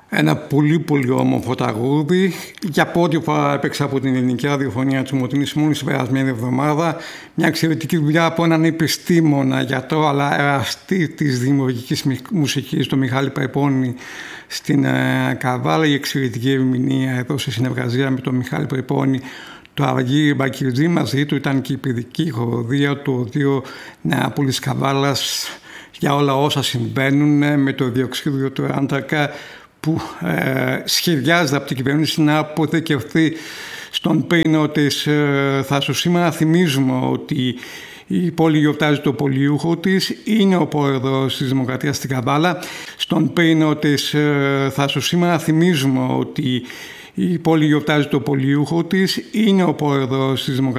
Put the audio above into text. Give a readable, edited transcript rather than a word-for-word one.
Ένα πολύ πολύ όμορφο τραγούδι. Για πρώτη φορά έπαιξα από την ελληνική ραδιοφωνία της Ομοτήμης μόλις την περασμένη εβδομάδα. Μια εξαιρετική δουλειά από έναν επιστήμονα, γιατρό αλλά εραστή της δημιουργικής μουσικής, τον Μιχάλη Περπόνη, στην Καβάλα. Η εξαιρετική ερμηνεία εδώ σε συνεργασία με τον Μιχάλη Περπόνη, το Αργύρι Μπακυρτζή. Μαζί του ήταν και η παιδική χοροδία του Οδείου Νεάπολης Καβάλας για όλα όσα συμβαίνουν με το διοξείδιο του άνθρακα που σχεδιάζεται από την κυβέρνηση να αποθηκευτεί στον πυρηνό της Θάσου. Σήμερα θυμίζουμε ότι η πόλη γιορτάζει το πολιούχο της, είναι ο πρόεδρος της Δημοκρατίας στην Καβάλα. Στον πυρηνό της Θάσου σήμερα θυμίζουμε ότι η πόλη γιορτάζει το πολιούχο της, είναι ο πρόεδρος της Δημοκρατίας.